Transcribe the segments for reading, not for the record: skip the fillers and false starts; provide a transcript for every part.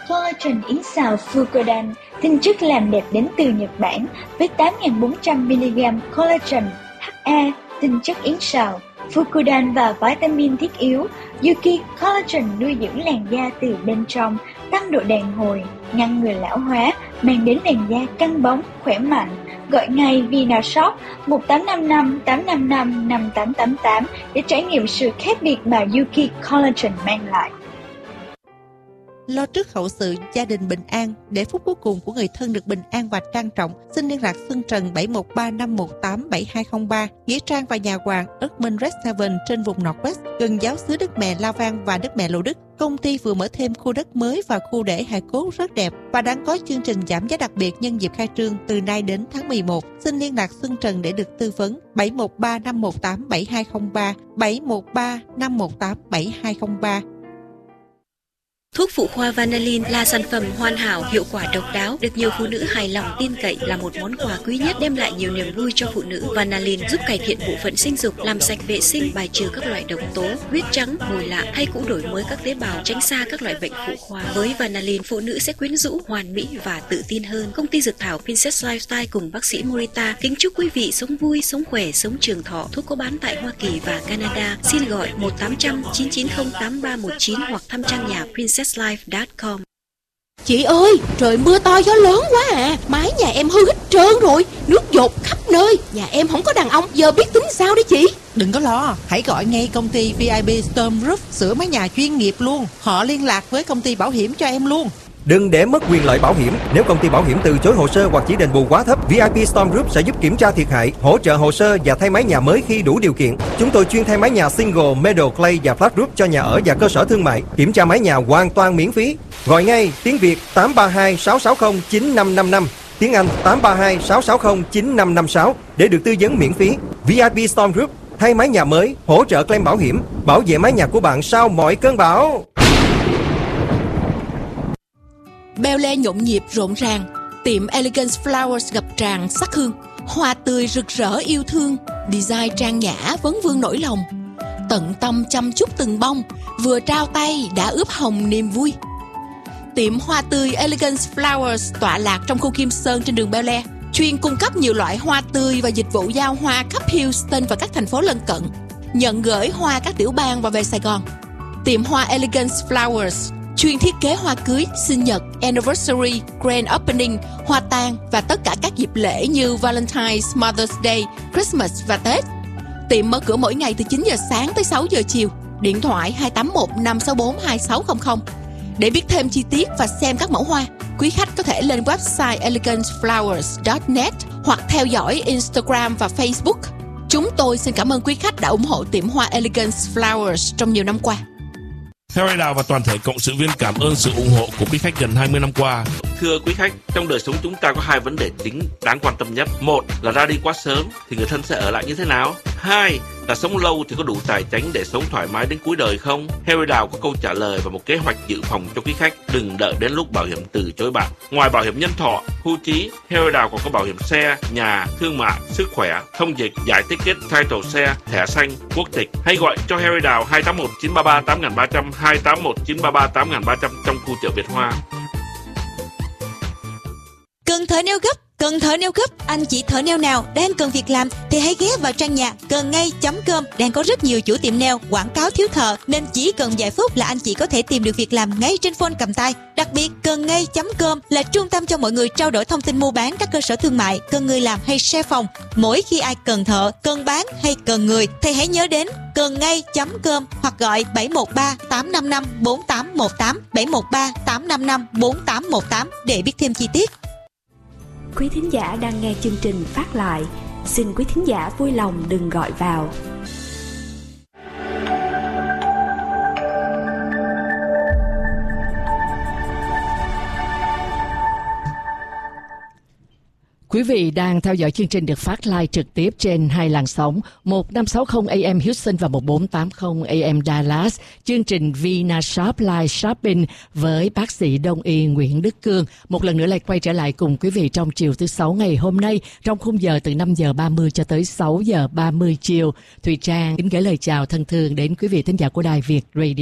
Collagen yến xào Fucodan, tinh chất làm đẹp đến từ Nhật Bản với 8.400mg collagen, HA, tinh chất yến xào, Fucodan và vitamin thiết yếu. Yuki Collagen nuôi dưỡng làn da từ bên trong, tăng độ đàn hồi, ngăn ngừa lão hóa, mang đến làn da căng bóng, khỏe mạnh. Gọi ngay Vinashop 1855 855 5888 để trải nghiệm sự khác biệt mà Yuki Collagen mang lại. Lo trước hậu sự gia đình bình an, để phút cuối cùng của người thân được bình an và trang trọng, xin liên lạc Xuân Trần 713-518-7203, Nghĩa Trang và nhà hoàng Urban Red Seven trên vùng Northwest, gần giáo xứ Đức Mẹ La Vang và Đức Mẹ Lộ Đức. Công ty vừa mở thêm khu đất mới và khu để hài cốt rất đẹp và đang có chương trình giảm giá đặc biệt nhân dịp khai trương từ nay đến tháng 11. Xin liên lạc Xuân Trần để được tư vấn 713-518-7203, 713-518-7203. Thuốc phụ khoa Vanillin là sản phẩm hoàn hảo, hiệu quả độc đáo, được nhiều phụ nữ hài lòng tin cậy, là một món quà quý nhất đem lại nhiều niềm vui cho phụ nữ. Vanillin giúp cải thiện bộ phận sinh dục, làm sạch vệ sinh, bài trừ các loại độc tố, huyết trắng, mồi lạ hay cũng đổi mới các tế bào, tránh xa các loại bệnh phụ khoa. Với Vanillin, phụ nữ sẽ quyến rũ, hoàn mỹ và tự tin hơn. Công ty dược thảo Princess Lifestyle cùng bác sĩ Morita kính chúc quý vị sống vui, sống khỏe, sống trường thọ. Thuốc có bán tại Hoa Kỳ và Canada. Xin gọi 1-800-990-8319 hoặc thăm trang nhà princesslife.com. Chị ơi, trời mưa to gió lớn quá à, mái nhà em hư hết trơn rồi, nước dột khắp nơi. Nhà em không có đàn ông, giờ biết tính sao đấy chị? Đừng có lo, hãy gọi ngay công ty VIP Storm Roof, sửa mái nhà chuyên nghiệp luôn. Họ liên lạc với công ty bảo hiểm cho em luôn. Đừng để mất quyền lợi bảo hiểm. Nếu công ty bảo hiểm từ chối hồ sơ hoặc chỉ đền bù quá thấp, VIP Storm Group sẽ giúp kiểm tra thiệt hại, hỗ trợ hồ sơ và thay mái nhà mới khi đủ điều kiện. Chúng tôi chuyên thay mái nhà single, metal, clay và flat roof cho nhà ở và cơ sở thương mại. Kiểm tra mái nhà hoàn toàn miễn phí. Gọi ngay tiếng Việt 832-660-9555, tiếng Anh 832-660-9556 để được tư vấn miễn phí. VIP Storm Group thay mái nhà mới, hỗ trợ claim bảo hiểm, bảo vệ mái nhà của bạn sau mọi cơn bão. Bel Air nhộn nhịp rộn ràng, tiệm Elegance Flowers ngập tràn sắc hương, hoa tươi rực rỡ yêu thương, design trang nhã vấn vương nỗi lòng, tận tâm chăm chút từng bông, vừa trao tay đã ướp hồng niềm vui. Tiệm hoa tươi Elegance Flowers tọa lạc trong khu Kim Sơn trên đường Bel Air, chuyên cung cấp nhiều loại hoa tươi và dịch vụ giao hoa khắp Houston và các thành phố lân cận, nhận gửi hoa các tiểu bang và về Sài Gòn. Tiệm hoa Elegance Flowers chuyên thiết kế hoa cưới, sinh nhật, anniversary, grand opening, hoa tang và tất cả các dịp lễ như Valentine's, Mother's Day, Christmas và Tết. Tiệm mở cửa mỗi ngày từ 9 giờ sáng tới 6 giờ chiều. Điện thoại 281-564-2600. Để biết thêm chi tiết và xem các mẫu hoa, quý khách có thể lên website eleganceflowers.net hoặc theo dõi Instagram và Facebook. Chúng tôi xin cảm ơn quý khách đã ủng hộ tiệm hoa Elegance Flowers trong nhiều năm qua. Harry Đào và toàn thể cộng sự viên cảm ơn sự ủng hộ của quý khách gần 20 năm qua. Thưa quý khách, trong đời sống chúng ta có hai vấn đề chính đáng quan tâm nhất. Một là ra đi quá sớm thì người thân sẽ ở lại như thế nào? Hai là sống lâu thì có đủ tài chính để sống thoải mái đến cuối đời không? Harry Đào có câu trả lời và một kế hoạch dự phòng cho quý khách. Đừng đợi đến lúc bảo hiểm từ chối bạn. Ngoài bảo hiểm nhân thọ, hưu trí, Harry Đào còn có bảo hiểm xe, nhà, thương mại, sức khỏe, thông dịch, giải ticket, title xe, thẻ xanh, quốc tịch. Hãy gọi cho Harry Đào 281-933-8300, 281-933-8300 trong khu chợ Việt Hoa. Cần thợ neo gấp, cần thợ neo gấp. Anh chị thợ neo nào đang cần việc làm thì hãy ghé vào trang nhà cầnnngay.com. Đang có rất nhiều chủ tiệm neo quảng cáo thiếu thợ, nên chỉ cần vài phút là anh chị có thể tìm được việc làm ngay trên phone cầm tay. Đặc biệt cầnnngay.com là trung tâm cho mọi người trao đổi thông tin mua bán các cơ sở thương mại, cần người làm hay share phòng. Mỗi khi ai cần thợ, cần bán hay cần người thì hãy nhớ đến cầnnngay.com hoặc gọi 713-855-4818, 713-855-4818 để biết thêm chi tiết. Quý thính giả đang nghe chương trình phát lại, xin quý thính giả vui lòng đừng gọi vào. Quý vị đang theo dõi chương trình được phát live trực tiếp trên hai làn sóng 1560 AM Houston và 1480 AM Dallas. Chương trình Vinashop Live Shopping với bác sĩ Đông y Nguyễn Đức Cương một lần nữa lại quay trở lại cùng quý vị trong chiều thứ Sáu ngày hôm nay trong khung giờ từ 5 giờ 30 cho tới 6 giờ 30 chiều. Thùy Trang kính gửi lời chào thân thương đến quý vị thính giả của Đài Việt Radio.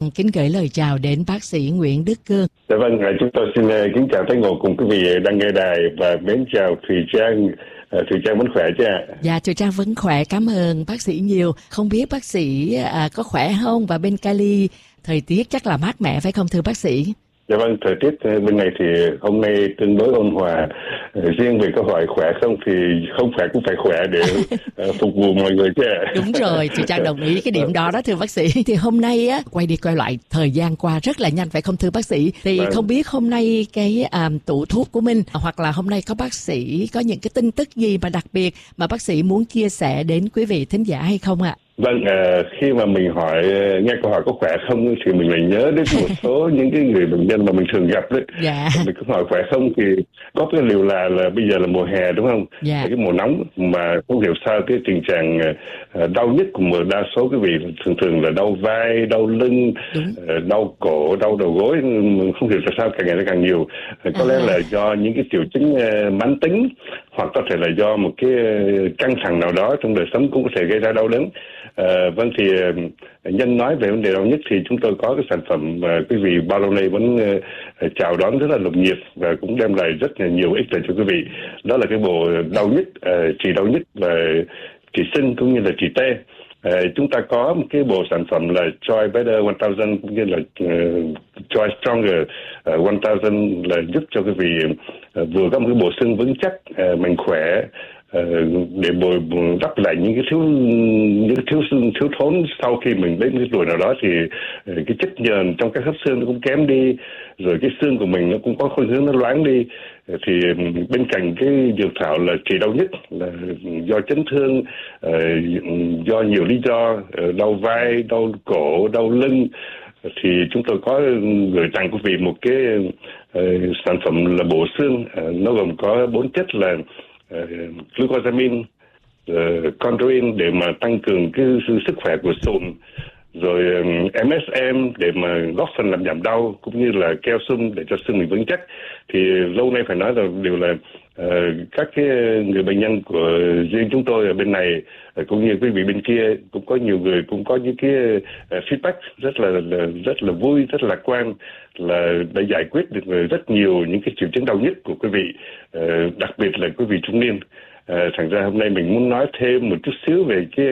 Kính gửi lời chào đến bác sĩ Nguyễn Đức Cương. Dạ vâng, chúng tôi xin kính chào Thái Ngộ cùng quý vị đang nghe đài và mến chào Thùy Trang. Thùy Trang vẫn khỏe chứ ạ? Dạ, Thùy Trang vẫn khỏe, cảm ơn bác sĩ nhiều. Không biết bác sĩ có khỏe không, và bên Cali thời tiết chắc là mát mẻ phải không thưa bác sĩ? Dạ vâng, thời tiết bên này thì hôm nay tương đối ôn hòa. Riêng về câu hỏi khỏe không thì không phải cũng phải khỏe để phục vụ mọi người chứ. Đúng rồi, Thùy Trang đồng ý cái điểm đó thưa bác sĩ. Thì hôm nay á, quay đi quay lại thời gian qua rất là nhanh phải không thưa bác sĩ? Thì không biết hôm nay cái tủ thuốc của mình, hoặc là hôm nay có bác sĩ có những cái tin tức gì mà đặc biệt mà bác sĩ muốn chia sẻ đến quý vị thính giả hay không ạ? Vâng, khi mà mình nghe câu hỏi có khỏe không thì mình lại nhớ đến một số những cái người bệnh nhân mà mình thường gặp đấy. Dạ. Mình cứ hỏi khỏe không thì có cái liều là bây giờ là mùa hè đúng không? Dạ. Cái mùa nóng mà không hiểu sao cái tình trạng đau nhức của một đa số quý vị thường là đau vai, đau lưng, đau cổ, đau đầu gối, không hiểu tại sao càng ngày nó càng nhiều. Có lẽ là do những cái triệu chứng mãn tính, hoặc có thể là do một cái căng thẳng nào đó trong đời sống cũng có thể gây ra đau đớn. Vâng, thì nhân nói về vấn đề đau nhức thì chúng tôi có cái sản phẩm mà quý vị bao lâu nay vẫn chào đón rất là nồng nhiệt và cũng đem lại rất là nhiều ích lợi cho quý vị. Đó là cái bộ đau nhức, trị đau nhức và trị sưng cũng như là trị tê. Chúng ta có một cái bộ sản phẩm là Joy Better 1000 cũng như là Joy Stronger 1000 là giúp cho quý vị vừa có một cái bộ xương vững chắc, mạnh khỏe, để bồi đắp lại những cái thiếu thốn sau khi mình đến cái tuổi nào đó thì cái chất nhờn trong các khớp xương nó cũng kém đi, rồi cái xương của mình nó cũng có khuynh hướng nó loáng đi. Thì bên cạnh cái dược thảo là trị đau nhức là do chấn thương, do nhiều lý do, đau vai, đau cổ, đau lưng, thì chúng tôi có gửi tặng quý vị một cái sản phẩm là bổ xương. Nó gồm có 4 chất là glucosamine, chondroin để mà tăng cường cái sức khỏe của sụn, rồi MSM để mà góp phần làm giảm đau, cũng như là calcium để cho xương mình vững chắc. Thì lâu nay phải nói là đều là các cái người bệnh nhân của riêng chúng tôi ở bên này cũng như quý vị bên kia cũng có nhiều người cũng có những cái feedback rất là vui, rất lạc quan, là đã giải quyết được rất nhiều những cái triệu chứng đau nhức của quý vị, đặc biệt là quý vị trung niên. Thành ra hôm nay mình muốn nói thêm một chút xíu về cái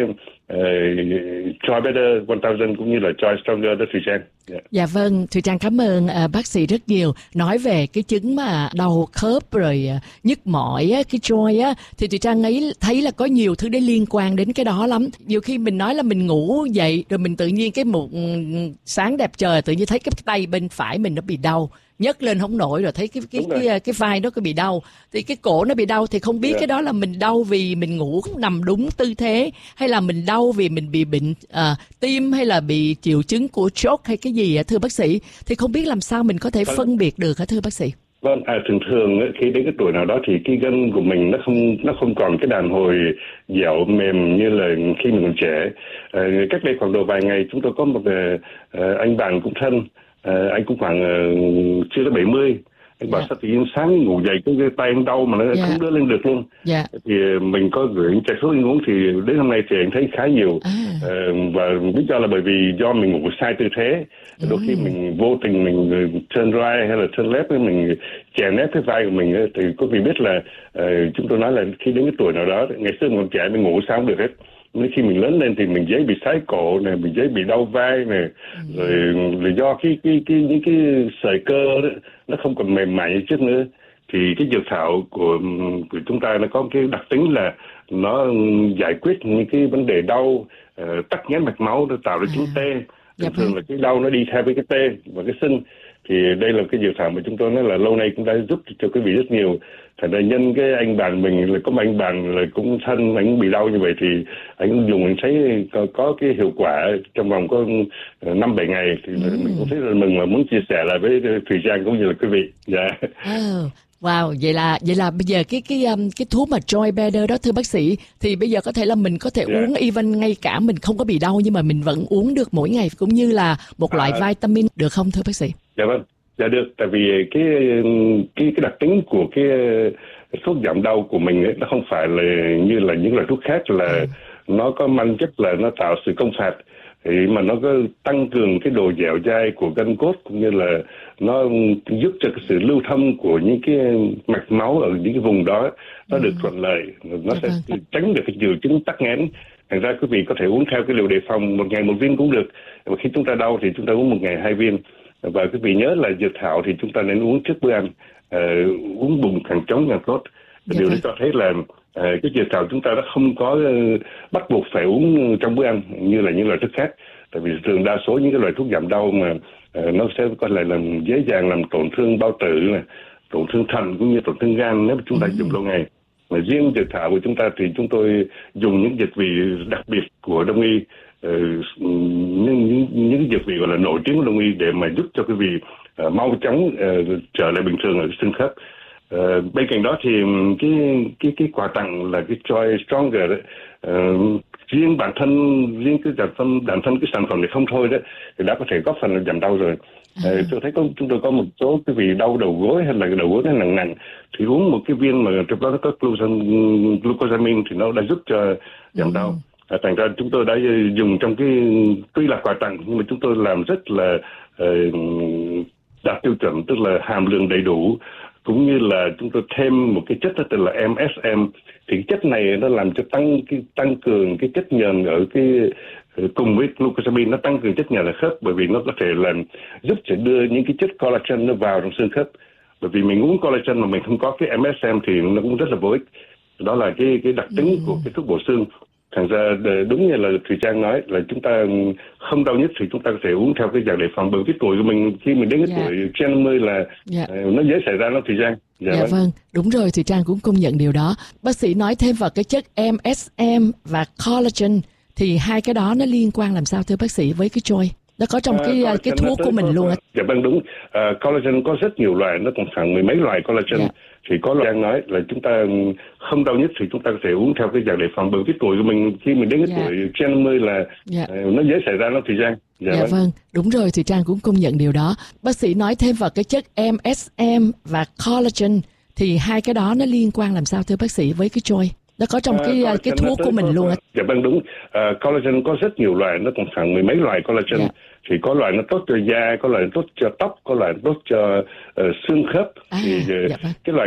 Joy Better 1000 cũng như là Joy Stronger đó Thùy Trang. Dạ vâng, Thùy Trang cảm ơn bác sĩ rất nhiều. Nói về cái chứng mà đau khớp rồi nhức mỏi cái joint á, thì Thùy Trang thấy là có nhiều thứ để liên quan đến cái đó lắm. Nhiều khi mình nói là mình ngủ dậy rồi mình tự nhiên cái một sáng đẹp trời tự nhiên thấy cái tay bên phải mình nó bị đau, nhấc lên không nổi, rồi thấy cái vai nó có bị đau, thì cái cổ nó bị đau, thì không biết cái đó là mình đau vì mình ngủ không nằm đúng tư thế, hay là mình đau vì mình bị bệnh tim, hay là bị triệu chứng của stroke hay cái gì thưa bác sĩ, thì không biết làm sao mình có thể phân biệt được thưa bác sĩ? Vâng, thường khi đến cái tuổi nào đó thì cái gân của mình nó không còn cái đàn hồi dẻo mềm như là khi mình còn trẻ. Cách đây khoảng độ vài ngày chúng tôi có một anh bạn cũng thân, anh cũng khoảng chưa tới 70. Anh bảo sao tự nhiên sáng ngủ dậy cái tay anh đau mà nó không đưa lên được luôn. Thì mình có gửi chạy thuốc anh uống thì đến hôm nay thì anh thấy khá nhiều. Và lý do là bởi vì do mình ngủ sai tư thế. Đôi khi mình vô tình mình turn right hay là turn left, mình chèn ép cái vai của mình, thì có vị biết là chúng tôi nói là khi đến cái tuổi nào đó, ngày xưa mình còn trẻ mình ngủ sao không được hết. Nên khi mình lớn lên thì mình dễ bị sái cổ này, mình dễ bị đau vai này, rồi là do những cái sợi cơ đó, nó không còn mềm mại như trước nữa. Thì cái dược thảo của chúng ta nó có cái đặc tính là nó giải quyết những cái vấn đề đau, tắc nghẽn mạch máu, nó tạo ra chứng tê. Thường là cái đau nó đi theo với cái tê và cái sưng. Thì đây là cái dược thảo mà chúng tôi nói là lâu nay cũng đã giúp cho quý vị rất nhiều. Thành ra nhân cái anh bạn mình là có một anh bạn là cũng thân, anh bị đau như vậy thì anh dùng, anh thấy có cái hiệu quả trong vòng có 5-7 ngày thì mình cũng thấy là mừng và muốn chia sẻ lại với Thùy Trang cũng như là quý vị. Wow, vậy là bây giờ cái thuốc mà Joy Better đó thưa bác sĩ, thì bây giờ có thể là mình có thể uống even ngay cả mình không có bị đau nhưng mà mình vẫn uống được mỗi ngày, cũng như là một loại vitamin được không thưa bác sĩ? Dạ vâng, dạ được, tại vì cái đặc tính của cái thuốc giảm đau của mình ấy, nó không phải là như là những loại thuốc khác là nó có mang chất là nó tạo sự công phạt. thì mà nó có tăng cường cái độ dẻo dai của gân cốt, cũng như là nó giúp cho cái sự lưu thông của những cái mạch máu ở những cái vùng đó nó được thuận lợi, nó sẽ tránh được cái triệu chứng tắc nghẽn. Thành ra quý vị có thể uống theo cái liều đề phòng, một ngày một viên cũng được. Và khi chúng ta đau thì chúng ta uống một ngày 2 viên. Và quý vị nhớ là dược thảo thì chúng ta nên uống trước bữa ăn, uống bùng càng chống càng tốt. Điều đó cho thấy là cái dược thảo chúng ta đã không có bắt buộc phải uống trong bữa ăn như là những loại thuốc khác. Tại vì thường đa số những cái loại thuốc giảm đau mà nó sẽ có thể làm dễ dàng làm tổn thương bao tử này, tổn thương thận cũng như tổn thương gan nếu mà chúng ta dùng lâu ngày. Mà riêng dược thảo của chúng ta thì chúng tôi dùng những dịch vị đặc biệt của Đông y, những dược vị gọi là nổi tiếng của Đông y để mà giúp cho quý vị mau chóng trở lại bình thường ở xương khớp. Bên cạnh đó thì cái quà tặng là cái Joy Stronger đấy, riêng bản thân cái sản phẩm này không thôi đấy thì đã có thể góp phần giảm đau rồi. Tôi thấy chúng tôi có một số quý vị đau đầu gối hay là cái đầu gối nó nặng thì uống một cái viên mà trong đó nó có glucosamine thì nó đã giúp cho giảm đau. Thành ra chúng tôi đã dùng trong cái, tuy là quà tặng nhưng mà chúng tôi làm rất là đạt tiêu chuẩn, tức là hàm lượng đầy đủ, cũng như là chúng tôi thêm một cái chất đó tên là MSM. Thì cái chất này nó làm cho tăng cường cái chất nhờn ở cái cùng với glucosamine, nó tăng cường chất nhờn ở khớp, bởi vì nó có thể làm giúp sẽ đưa những cái chất collagen nó vào trong xương khớp. Bởi vì mình uống collagen mà mình không có cái MSM thì nó cũng rất là vô ích. Đó là cái đặc tính của cái thuốc bổ xương. Thành ra đúng như là Thùy Trang nói là chúng ta không đau nhức thì chúng ta có thể uống theo cái dạng đề phòng. Bởi cái tuổi của mình khi mình đến cái tuổi trên 50 là nó dễ xảy ra lắm Thùy Trang. Vâng, đúng rồi, Thùy Trang cũng công nhận điều đó. Bác sĩ nói thêm vào cái chất MSM và collagen thì hai cái đó nó liên quan làm sao thưa bác sĩ với cái Joy? Nó có trong cái thuốc của mình luôn á. Dạ vâng, đúng. Collagen có rất nhiều loại, nó còn khoảng 10 mấy loại collagen. Thì có loại đang nói là chúng ta không đau nhức thì chúng ta có thể uống theo cái dạng đề phòng. Bởi cái tuổi của mình khi mình đến cái tuổi trên 50 là nó dễ xảy ra lắm Thùy Trang. Vâng, đúng rồi, Thùy Trang cũng công nhận điều đó. Bác sĩ nói thêm vào cái chất MSM và collagen thì hai cái đó nó liên quan làm sao thưa bác sĩ với cái Joy? Nó có trong cái thuốc của mình luôn á. Dạ vâng, đúng. Collagen có rất nhiều loại, nó còn khoảng 10 mấy loại collagen. Thì có loại nó tốt cho da, có loại nó tốt cho tóc, có loại nó tốt cho xương khớp. Thì cái loại